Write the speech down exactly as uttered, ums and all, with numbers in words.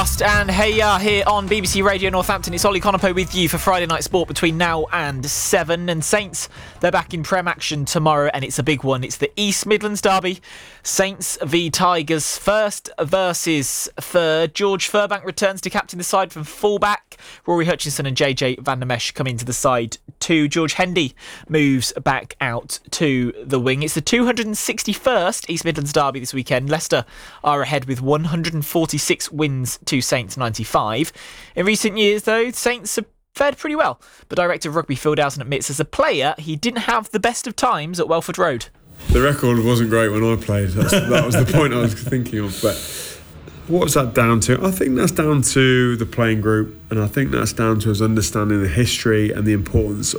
Fast and Hey Ya here on B B C Radio Northampton. It's Ollie Conopo with you for Friday Night Sport between now and seven. And Saints, they're back in Prem action tomorrow, and it's a big one. It's the East Midlands derby. Saints v Tigers, first versus third. George Furbank returns to captain the side from fullback. Rory Hutchinson and J J Van der Mesch come into the side too. George Hendy moves back out to the wing. It's the two hundred sixty-first East Midlands derby this weekend. Leicester are ahead with one hundred forty-six wins to Saints ninety-five. In recent years, though, Saints have fared pretty well. But director of rugby Phil Dowson admits as a player he didn't have the best of times at Welford Road. The record wasn't great when I played. That's, that was the point I was thinking of. But what's that down to? I think that's down to the playing group, and I think that's down to us understanding the history and the importance